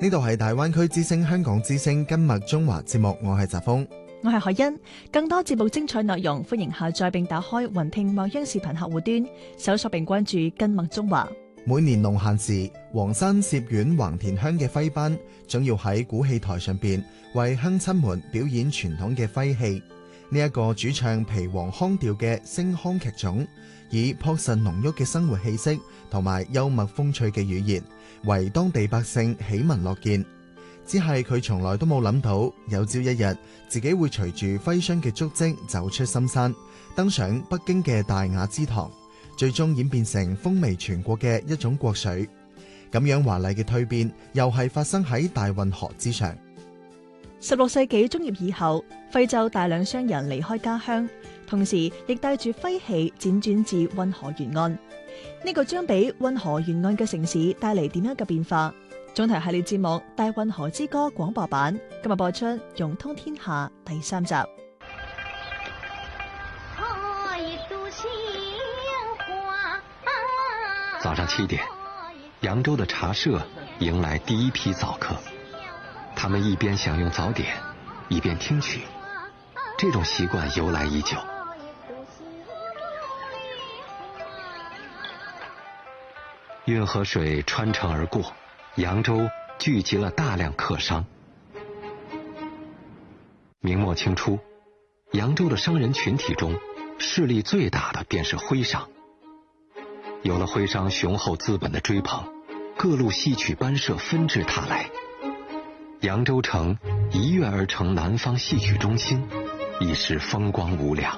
呢度係大灣區之聲香港之聲今麥中華節目，我係澤峰， 我係海欣。更多節目精彩內容，歡迎下載並打開雲聽望央視頻客戶端，搜索並關注今麥中華。 每年農閒時，黃山涉縣橫田鄉嘅徽班總要喺古戲台上邊為鄉親們表演傳統嘅徽戲。呢一個主唱皮黃腔調嘅聲腔劇種，以樸實濃郁嘅生活氣息同埋幽默風趣嘅語言，為當地百姓喜聞樂見。只係佢從來都冇諗到，有朝一日自己會隨住徽商嘅足跡走出深山，登上北京嘅大雅之堂，最終演變成風靡全國嘅一種國粹。咁樣華麗嘅蛻變，又係發生喺大運河之上。 16世紀中葉以後，徽州大量商人離開家鄉，同時亦帶住徽戲輾轉至運河沿岸。呢個將俾運河沿岸嘅城市帶嚟點樣嘅變化？總題系列節目《大運河之歌》廣播版今日播出《融通天下》第3集。 早上7點，揚州的茶社迎來第一批早客。他們一邊享用早點，一邊聽曲，這種習慣由來已久。運河水穿城而過，揚州聚集了大量客商。明末清初，揚州的商人群體中，勢力最大的便是徽商。有了徽商雄厚資本的追捧，各路戲曲班社紛至沓來。揚州城一躍而成南方戲曲中心，一時風光無兩。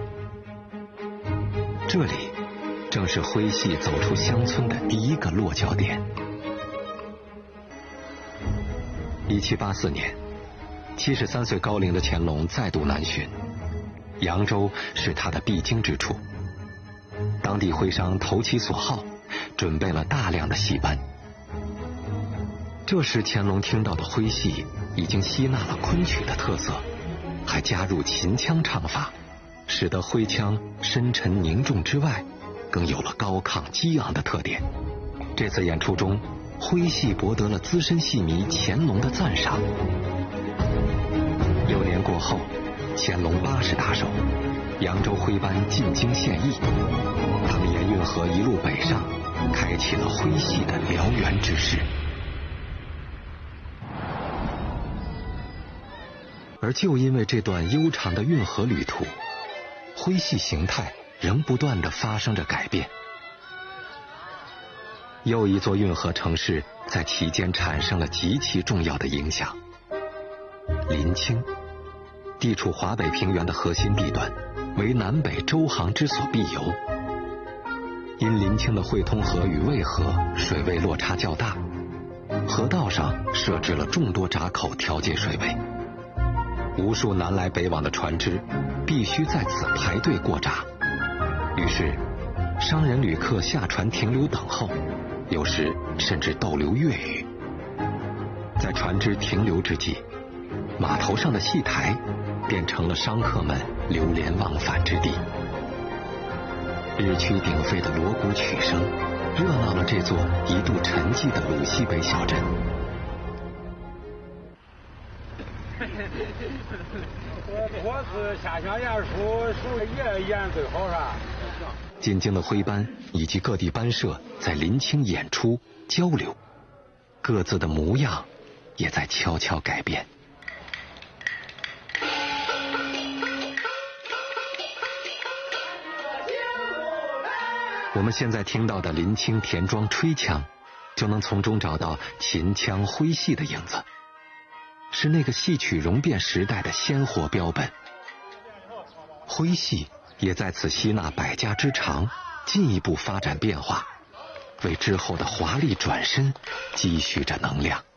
這裡正是徽戲走出鄉村的第一個落腳點。1784年，73歲高齡的乾隆再度南巡，揚州是他的必經之處。當地徽商投其所好，準備了大量的戲班。這時乾隆聽到的徽戲已經吸納了昆曲的特色，還加入秦腔唱法，使得徽腔深沉凝重之外，更有了高亢激昂的特點。這次演出中，徽戲博得了資深戲迷乾隆的讚賞。6年過後，乾隆80大壽，揚州徽班進京獻藝，他們沿運河一路北上，開啟了徽戲的燎原之勢。而就因為這段悠長的運河旅途，徽戲形態仍不斷地發生着改變。又一座運河城市在其間產生了極其重要的影響。臨清，地處華北平原的核心地段，為南北舟航之所必由。因臨清的會通河與渭河水位落差較大，河道上設置了眾多閘口調節水位。無數南來北往的船隻必須在此排隊過閘，於是商人旅客下船停留等候，有時甚至逗留月餘。在船隻停留之際，碼頭上的戲台變成了商客們流連忘返之地。日趨鼎沸的鑼鼓曲聲熱鬧了這座一度沉寂的魯西北小鎮。 我是下乡演出，属也演最好是吧？ 进京的徽班以及各地班社在臨清演出交流，各自的模樣也在悄悄改變。我們現在聽到的臨清田莊吹腔，就能從中找到秦腔徽戲的影子，是那個戲曲容變時代的鮮活標本。徽戲也在此吸納百家之長，進一步發展變化，為之後的華麗轉身積蓄着能量。